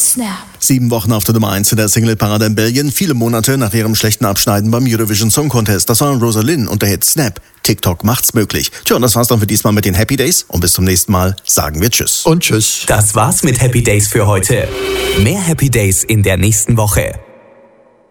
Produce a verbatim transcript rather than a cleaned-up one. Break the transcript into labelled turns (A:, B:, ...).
A: Snap.
B: Sieben Wochen auf der Nummer eins in der Single-Parade in Belgien, viele Monate nach ihrem schlechten Abschneiden beim Eurovision Song Contest. Das waren Rosalind und der Hit Snap. TikTok macht's möglich. Tja, und das war's dann für diesmal mit den Happy Days. Und bis zum nächsten Mal sagen wir Tschüss.
C: Und Tschüss.
D: Das war's mit Happy Days für heute. Mehr Happy Days in der nächsten Woche.